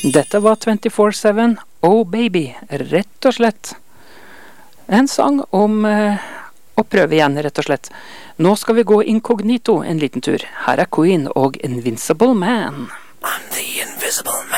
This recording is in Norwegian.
Dette var 24/7, Oh Baby, rett og slett. En sang om å prøve igjen, rett og slett. Nå skal vi gå inkognito en liten tur. Her er Queen og Invincible Man. I'm the invisible man.